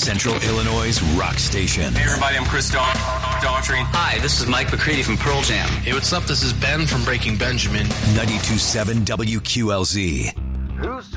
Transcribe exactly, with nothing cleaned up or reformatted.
Central Illinois' rock station. Hey everybody, I'm Chris Daugh- Daughtry. Hi, this is Mike McCready from Pearl Jam. Hey, what's up? This is Ben from Breaking Benjamin. ninety-two point seven W Q L Z. Who's